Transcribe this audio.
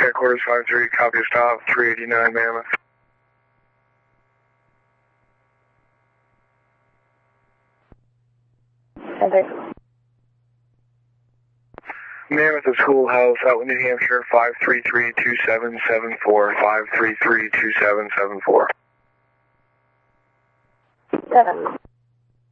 Headquarters 5-3, copy stop, 389 Mammoth. Mammoth is Schoolhouse, Outland, New Hampshire, 533-2774, 533-2774. 7.